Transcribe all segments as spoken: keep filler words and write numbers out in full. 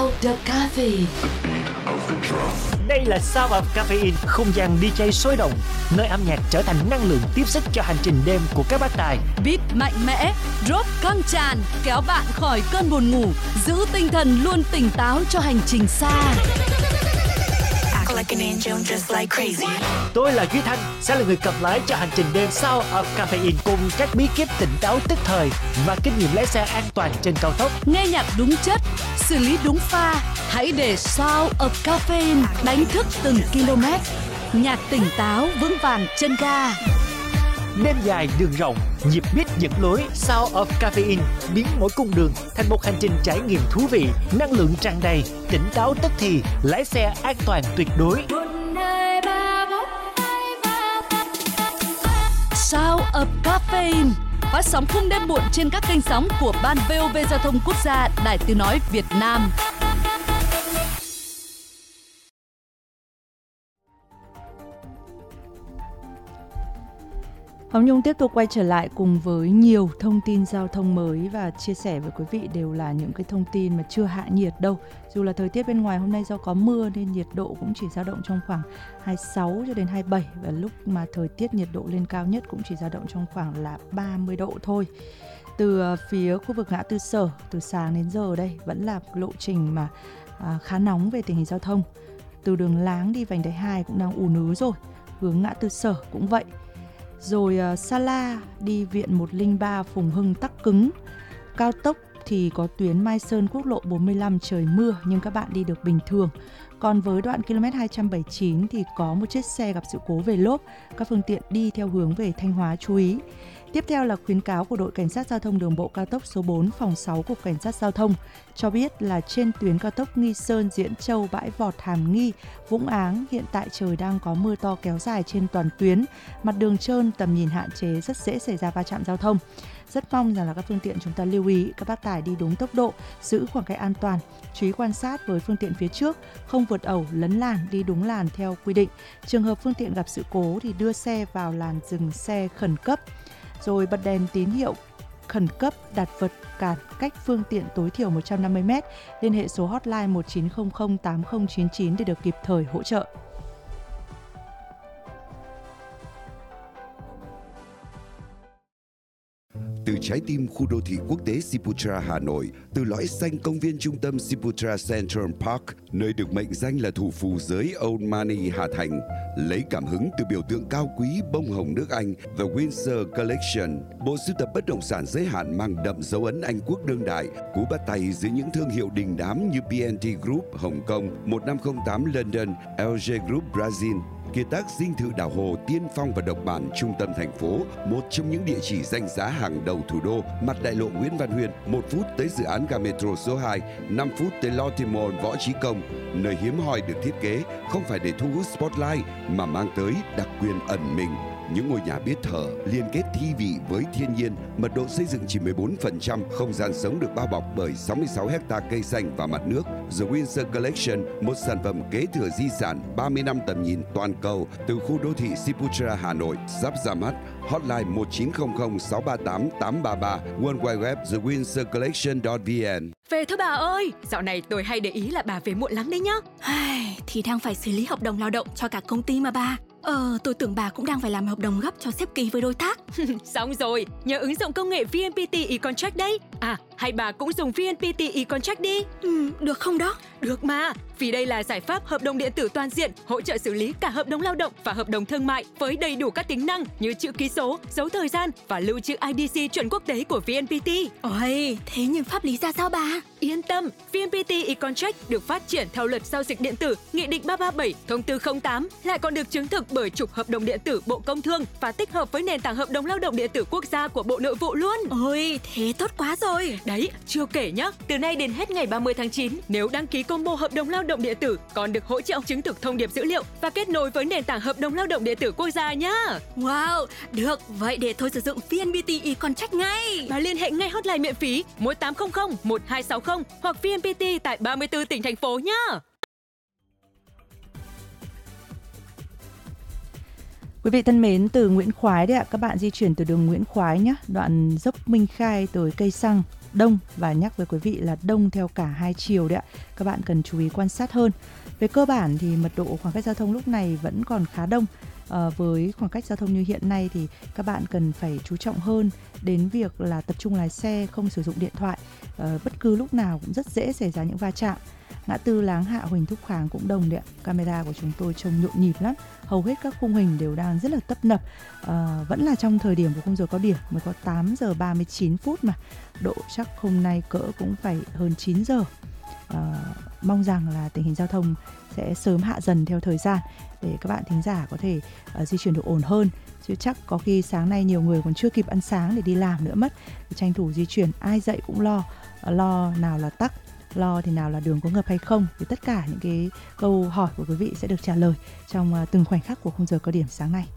of the Caffeine. Đây là Sound of Caffeine, không gian đi jay sôi động, nơi âm nhạc trở thành năng lượng tiếp sức cho hành trình đêm của các bác tài. Beat mạnh mẽ, drop căng tràn, kéo bạn khỏi cơn buồn ngủ, giữ tinh thần luôn tỉnh táo cho hành trình xa. Tôi là Duy Thanh, sẽ là người cầm lái cho hành trình đêm Sound of Caffeine cùng các bí kíp tỉnh táo tức thời và kinh nghiệm lái xe an toàn trên cao tốc. Nghe nhạc đúng chất, xử lý đúng pha, hãy để Sound of Caffeine đánh thức từng km. Nhạc tỉnh táo vững vàng chân ga. Đêm dài đường rộng, nhịp beat dẫn lối. Sound of Caffeine biến mỗi cung đường thành một hành trình trải nghiệm thú vị, năng lượng tràn đầy, tỉnh táo tức thì, lái xe an toàn tuyệt đối. Sound of Caffeine phát sóng khung đêm muộn trên các kênh sóng của Ban vê o vê Giao thông Quốc gia, Đài Tiếng nói Việt Nam. Hồng Nhung tiếp tục quay trở lại cùng với nhiều thông tin giao thông mới và chia sẻ với quý vị đều là những cái thông tin mà chưa hạ nhiệt đâu. Dù là thời tiết bên ngoài hôm nay do có mưa nên nhiệt độ cũng chỉ dao động trong khoảng hai mươi sáu cho đến hai mươi bảy, và lúc mà thời tiết nhiệt độ lên cao nhất cũng chỉ dao động trong khoảng là ba mươi độ thôi. Từ phía khu vực ngã tư Sở, từ sáng đến giờ đây vẫn là lộ trình mà à, khá nóng về tình hình giao thông. Từ đường Láng đi vành đai hai cũng đang ùn ứ rồi, hướng ngã tư Sở cũng vậy. Rồi uh, Sa La đi viện một không ba Phùng Hưng tắc cứng. Cao tốc thì có tuyến Mai Sơn quốc lộ bốn mươi lăm trời mưa nhưng các bạn đi được bình thường. Còn với đoạn km hai trăm bảy mươi chín thì có một chiếc xe gặp sự cố về lốp. Các phương tiện đi theo hướng về Thanh Hóa chú ý. Tiếp theo là khuyến cáo của đội Cảnh sát Giao thông đường bộ cao tốc số bốn phòng sáu của Cảnh sát Giao thông cho biết là trên tuyến cao tốc Nghi Sơn - Diễn Châu - Bãi Vọt - Hàm Nghi - Vũng Áng hiện tại trời đang có mưa to kéo dài trên toàn tuyến, mặt đường trơn, tầm nhìn hạn chế, rất dễ xảy ra va chạm giao thông. Rất mong rằng là các phương tiện chúng ta lưu ý các bác tài đi đúng tốc độ, giữ khoảng cách an toàn, chú ý quan sát với phương tiện phía trước, không vượt ẩu, lấn làn, đi đúng làn theo quy định. Trường hợp phương tiện gặp sự cố thì đưa xe vào làn dừng xe khẩn cấp. Rồi bật đèn tín hiệu khẩn cấp, đặt vật cản cách phương tiện tối thiểu một trăm năm mươi mét, liên hệ số hotline một chín không không tám không chín chín để được kịp thời hỗ trợ. Từ trái tim khu đô thị quốc tế Shibuya, Hà Nội, từ lõi xanh công viên trung tâm Shibuya Central Park, nơi được mệnh danh là thủ phủ giới Old Money Hà Thành, lấy cảm hứng từ biểu tượng cao quý bông hồng nước Anh The Windsor Collection, bộ sưu tập bất động sản giới hạn mang đậm dấu ấn Anh quốc đương đại, cú bắt tay dưới những thương hiệu đình đám như bê en tê Group Hồng Kông, một năm không tám London, lờ giê Group Brazil. Kiệt tác dinh thự đảo hồ tiên phong và độc bản trung tâm thành phố, một trong những địa chỉ danh giá hàng đầu thủ đô, mặt đại lộ Nguyễn Văn Huyên, một phút tới dự án ga metro số hai, năm phút tới Lotte Mall Võ Chí Công, nơi hiếm hoi được thiết kế không phải để thu hút spotlight mà mang tới đặc quyền ẩn mình. Những ngôi nhà biết thở, liên kết thi vị với thiên nhiên, mật độ xây dựng chỉ mười bốn phần trăm, không gian sống được bao bọc bởi sáu mươi sáu héc ta cây xanh và mặt nước. The Windsor Collection, một sản phẩm kế thừa di sản ba mươi năm tầm nhìn toàn cầu từ khu đô thị Shibuya, Hà Nội, sắp ra mắt. Hotline một chín không không sáu ba tám tám ba ba, World Wide Web the windsor collection chấm vn. Về thôi bà ơi, dạo này tôi hay để ý là bà về muộn lắm đấy nhá. Thì đang phải xử lý hợp đồng lao động cho cả công ty mà bà. Ờ, tôi tưởng bà cũng đang phải làm hợp đồng gấp cho sếp ký với đối tác. Xong rồi, nhờ ứng dụng công nghệ vê en pê tê e-contract đấy. À, hay bà cũng dùng vê en pê tê e-contract đi. Ừ, được không đó? Được mà, vì đây là giải pháp hợp đồng điện tử toàn diện, hỗ trợ xử lý cả hợp đồng lao động và hợp đồng thương mại với đầy đủ các tính năng như chữ ký số, dấu thời gian và lưu trữ i đê xê chuẩn quốc tế của vê en pê tê. Ôi, thế nhưng pháp lý ra sao bà? Yên tâm, vê en pê tê e-contract được phát triển theo luật giao dịch điện tử, Nghị định ba ba bảy, Thông tư không tám, lại còn được chứng thực bởi Trục Hợp đồng điện tử Bộ Công Thương và tích hợp với nền tảng hợp đồng lao động điện tử quốc gia của Bộ Nội vụ luôn. Ôi, thế tốt quá rồi. Đấy, chưa kể nhá, từ nay đến hết ngày ba mươi tháng chín, nếu đăng ký combo hợp đồng lao động điện tử còn được hỗ trợ chứng thực thông điệp dữ liệu và kết nối với nền tảng hợp đồng lao động điện tử quốc gia nhá. Wow, được, vậy để tôi sử dụng vê en pê tê e-contract ngay. Bà liên hệ ngay hotline miễn phí một tám không không một hai sáu không hoặc vê en pê tê tại ba mươi tư tỉnh thành phố nhá. Quý vị thân mến, từ Nguyễn Khoái đấy ạ, các bạn di chuyển từ đường Nguyễn Khoái nhé, đoạn dốc Minh Khai tới cây xăng, đông, và nhắc với quý vị là đông theo cả hai chiều đấy ạ. Các bạn cần chú ý quan sát hơn. Về cơ bản thì mật độ khoảng cách giao thông lúc này vẫn còn khá đông. À, với khoảng cách giao thông như hiện nay thì các bạn cần phải chú trọng hơn đến việc là tập trung lái xe, không sử dụng điện thoại. À, bất cứ lúc nào cũng rất dễ xảy ra những va chạm. Ngã tư Láng Hạ Huỳnh Thúc Kháng cũng đông đấy ạ. Camera của chúng tôi trông nhộn nhịp lắm. Hầu hết các khung hình đều đang rất là tấp nập. À, vẫn là trong thời điểm của khung giờ cao điểm, mới có tám giờ ba mươi chín phút mà. Độ chắc hôm nay cỡ cũng phải hơn chín giờ. À, mong rằng là tình hình giao thông sẽ sớm hạ dần theo thời gian để các bạn thính giả có thể uh, di chuyển được ổn hơn, chứ chắc có khi sáng nay nhiều người còn chưa kịp ăn sáng để đi làm nữa mất. Thì tranh thủ di chuyển, ai dậy cũng lo, uh, lo nào là tắc, lo thì nào là đường có ngập hay không. Thì tất cả những cái câu hỏi của quý vị sẽ được trả lời trong uh, từng khoảnh khắc của khung giờ cao điểm sáng nay.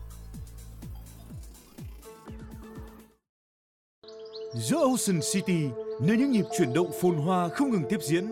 Giữa Ocean City, nơi những nhịp chuyển động phồn hoa không ngừng tiếp diễn,